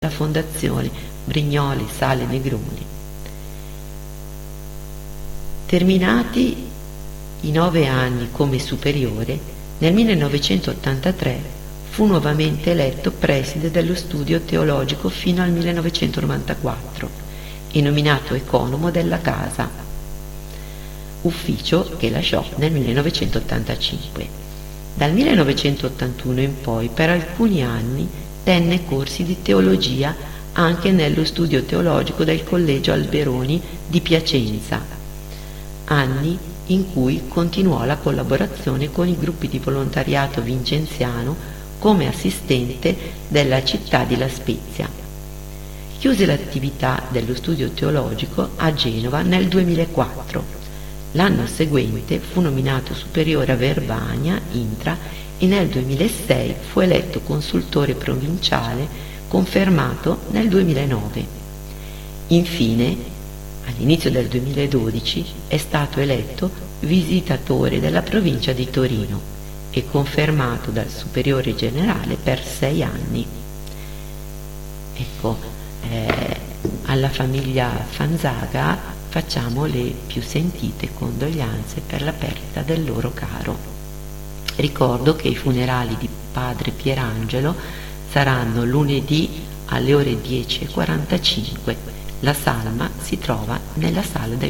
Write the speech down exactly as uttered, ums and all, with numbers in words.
la Fondazione Brignoli Sale Negroni. Terminati i nove anni come superiore, nel millenovecentottantatré fu nuovamente eletto preside dello studio teologico fino al millenovecentonovantaquattro e nominato economo della casa, ufficio che lasciò nel millenovecentottantacinque. Dal millenovecentottantuno in poi per alcuni anni tenne corsi di teologia anche nello studio teologico del Collegio Alberoni di Piacenza, anni in cui continuò la collaborazione con i gruppi di volontariato vincenziano come assistente della città di La Spezia. Chiuse l'attività dello studio teologico a Genova nel duemilaquattro. L'anno seguente fu nominato superiore a Verbania, Intra, e nel duemilasei fu eletto consultore provinciale, confermato nel duemilanove. Infine, all'inizio del duemiladodici, è stato eletto visitatore della provincia di Torino e confermato dal superiore generale per sei anni. Ecco, eh, alla famiglia Fanzaga facciamo le più sentite condoglianze per la perdita del loro caro. Ricordo che i funerali di padre Pierangelo saranno lunedì alle ore dieci e quarantacinque. La salma si trova nella sala del